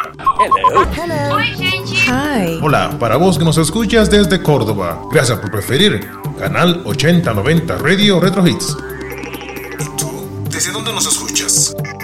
Hello. Hi. Hola, para vos que nos escuchas desde Córdoba, gracias por preferir Canal 8090 Radio Retro Hits. ¿Y tú? ¿Desde dónde nos escuchas?